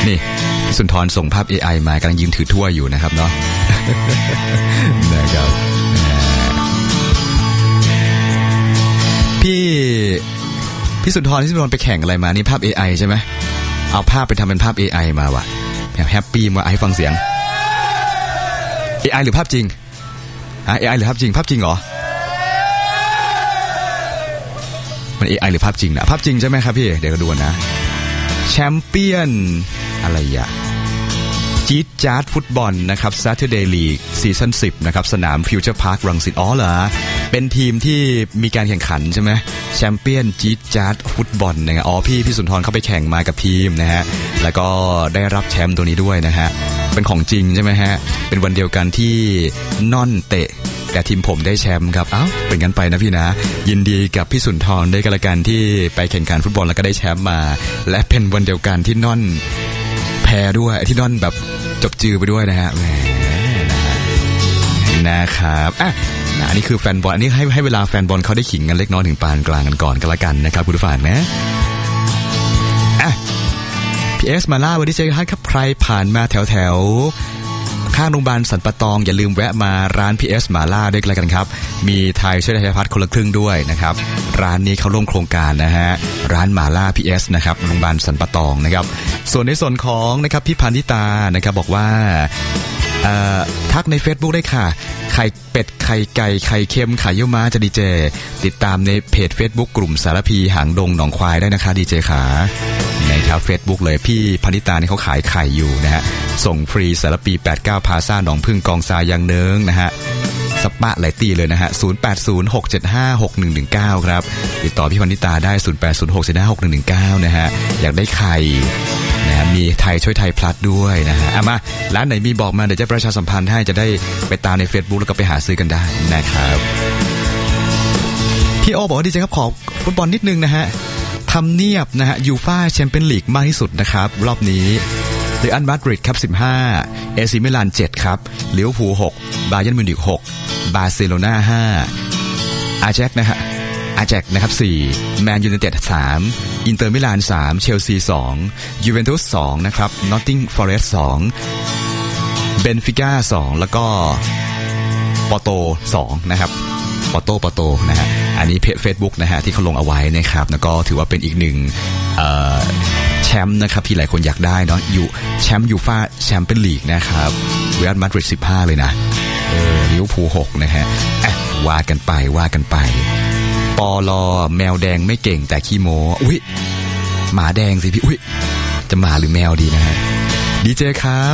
นี่สุนทรส่งภาพ AI มากำลังยืนถือถ้วยอยู่นะครับเนาะ นะครับพี่สุนทรไปแข่งอะไรมานี่ภาพ AI ใช่ไหมเอาภาพไปทำเป็นภาพ AI มาว่ะแฮปปี้มาให้ฟังเสียง AI หรือภาพจริงAI หรือภาพจริงเหรอมัน AI หรือภาพจริงนะภาพจริงใช่ไหมครับพี่เดี๋ยวดูนะแชมเปี้ยนอะไรอ่ะจี๊ดจ๊าดฟุตบอลนะครับ Saturday League ซีซั่น10นะครับสนาม Future Park รังสิตอ๋อเหรอเป็นทีมที่มีการแข่งขันใช่ไหมแชมเปี้ยนจี๊ดจ๊าดฟุตบอลนะครับอ๋อพี่สุนทรเข้าไปแข่งมากับทีมนะฮะแล้วก็ได้รับแชมป์ตัวนี้ด้วยนะฮะเป็นของจริงใช่ไหมฮะเป็นวันเดียวกันที่น่อนเตะแต่ทีมผมได้แชมป์ครับเอ้าเป็นงั้นไปนะพี่นะยินดีกับพี่สุนทรด้วยกันละกันที่ไปแข่งขันฟุตบอลแล้วก็ได้แชมป์มาและเป็นวันเดียวกันที่น่อนแพ้ด้วยที่น่อนแบบจบจือไปด้วยนะฮะแหมนะครับอันนี้คือแฟนบอลอันนี้ให้เวลาแฟนบอลเขาได้ขิงกันเล็กน้อยถึงปานกลางกันก่อนกันละกันนะครับคุณผู้ฟังนะพีเอสมาล่าวันนี้เจอกันครับใครผ่านมาแถวข้างโรงพยาบาลสันปะตองอย่าลืมแวะมาร้านพีเอสมาล่าด้วยกันครับมีไทยช่วยไทยพัฒน์คนละครึ่งด้วยนะครับร้านนี้เขาร่วมโครงการนะฮะร้านมาล่าพีเอสนะครับโรงพยาบาลสันปะตองนะครับส่วนในส่วนของนะครับพี่พันธิตานะครับบอกว่าทักใน Facebook ได้ค่ะไข่เป็ดไข่ไก่ไข่เค็มไข่เยี่ยวม้าจะดีเจติดตามในเพจ Facebook กลุ่มสารพีหางดงหนองควายได้นะคะดีเจขานะครับ Facebook เลยพี่พันธิตาเนี่ยเขาขายไข่อยู่นะฮะส่งฟรีสารปี89พาซ่าหนองพึ่งกองทรายยางเนิ้งนะฮะสปะหลายตีเลยนะฮะ0806756119ครับติดต่อพี่พันธิตาได้0806756119นะฮะอยากได้ไข่นะมีไทยช่วยไทยพลัดด้วยนะฮะมาร้านไหนมีบอกมาเดี๋ยวจะประชาสัมพันธ์ให้จะได้ไปตามใน Facebook แล้วก็ไปหาซื้อกันได้นะครับพี่โอบอกว่าดีใจครับขอฟุตบอลนิดนึงนะฮะทำเนียบนะฮะยูฟ่าแชมเปี้ยนลีกมากที่สุดนะครับรอบนี้เรอัลมาดริดครับ15เอซีมิลาน7ครับลิเวอร์พูล6บาเยิร์นมิวนิก6บาร์เซโลนา5อาแจ็คนะครับ4แมนยูไนเต็ด3อินเตอร์มิลาน3เชลซี2ยูเวนตุส2นะครับนอตติงฟอเรสต์2เบนฟิก้า2แล้วก็ปอร์โต2นะครับปอร์โตนะฮะอันนี้เพจ Facebook นะฮะที่เขาลงเอาไว้นะครับแล้วก็ถือว่าเป็นอีกหนึ่งแชมป์นะครับที่หลายคนอยากได้เนาะอยู่แชมป์ยูฟ่าแชมเปี้ยนลีกนะครับเรอัลมาดริด15เลยนะลิเวอร์พูล6นะฮะว่ากันไปปลแมวแดงไม่เก่งแต่ขี้โม้อุ๊ยหมาแดงสิพี่อุ๊ยจะหมาหรือแมวดีนะฮะดีเจครับ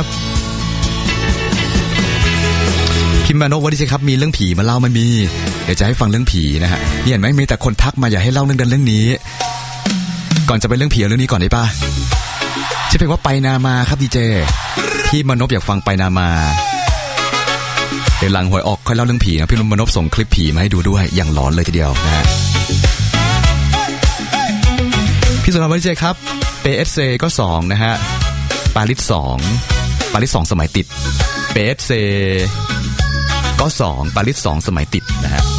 พิมพ์มานกว่าดีเจครับมีเรื่องผีมาเล่ามันมีเดี๋ยวจะให้ฟังเรื่องผีนะฮะนี่เห็นไหมมีแต่คนทักมาอยากให้เล่าเรื่องนี้ก่อนจะไปเรื่องผีเรื่องนี้ก่อนได้ป่ะชื่อเพลงว่าไปนามาครับดีเจพี่มานพอยากฟังไปนามาเดี๋ยวหลังหวยออกค่อยเล่าเรื่องผีนะพี่มานพส่งคลิปผีมาให้ดูด้วยอย่างหลอนเลยทีเดียวนะฮะพี่สุนทรวันดีเจครับเปเอสเซก็2นะฮะปาริส2สมัยติดเปเอสเซก็2ปาริส2สมัยติดนะฮะ